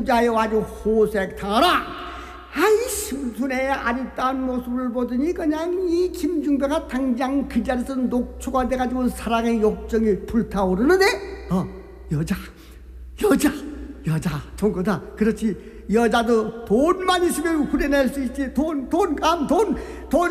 부자여 아주 호색당하라. 아이 심순의 아리따운 모습을 보더니 그냥 이 김중배가 당장 그 자리에서 녹초가 돼가지고 사랑의 욕정이 불타오르는데 여자 좋은 거다. 그렇지. 여자도 돈만 있으면 후려낼 수 있지. 돈